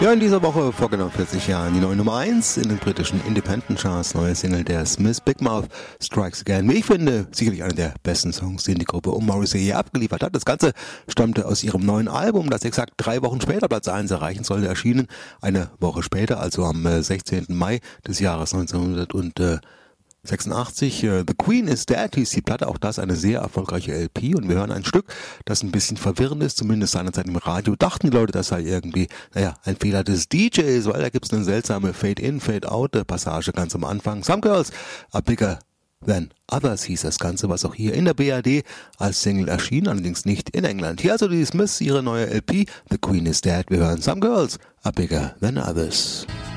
Ja, in dieser Woche vor genau 40 Jahren die neue Nummer 1 in den britischen Independent Charts, neue Single der Smiths, Big Mouth, Strikes Again. Wie ich finde, sicherlich einer der besten Songs, den die Gruppe um Morrissey hier abgeliefert hat. Das Ganze stammte aus ihrem neuen Album, das exakt 3 Wochen später Platz 1 erreichen sollte, erschienen. Eine Woche später, also am 16. Mai des Jahres 1986. The Queen is Dead hieß die Platte, auch das eine sehr erfolgreiche LP, und wir hören ein Stück, das ein bisschen verwirrend ist, zumindest seinerzeit im Radio dachten die Leute, das sei irgendwie, ein Fehler des DJs, weil da gibt's eine seltsame Fade-In, Fade-Out-Passage ganz am Anfang. Some Girls Are Bigger Than Others hieß das Ganze, was auch hier in der BRD als Single erschien, allerdings nicht in England. Hier also die Smiths, ihre neue LP, The Queen is Dead. Wir hören Some Girls Are Bigger Than Others.